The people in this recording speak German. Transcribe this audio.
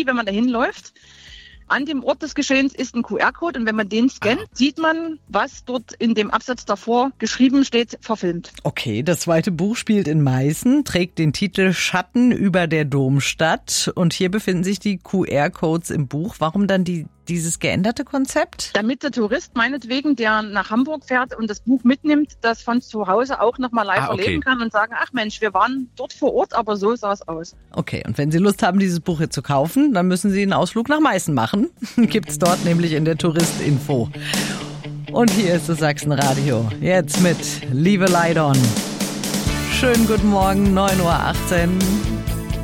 wie wenn man dahin läuft. An dem Ort des Geschehens ist ein QR-Code und wenn man den scannt, sieht man, was dort in dem Absatz davor geschrieben steht, verfilmt. Okay, das zweite Buch spielt in Meißen, trägt den Titel Schatten über der Domstadt und hier befinden sich die QR-Codes im Buch. Warum dann dieses geänderte Konzept? Damit der Tourist meinetwegen, der nach Hamburg fährt und das Buch mitnimmt, das von zu Hause auch nochmal live erleben kann und sagen, ach Mensch, wir waren dort vor Ort, aber so sah es aus. Okay, und wenn Sie Lust haben, dieses Buch hier zu kaufen, dann müssen Sie einen Ausflug nach Meißen machen. Gibt's dort nämlich in der Touristinfo. Und hier ist das Sachsenradio. Jetzt mit Leave a Light On. Schönen guten Morgen, 9:18 Uhr.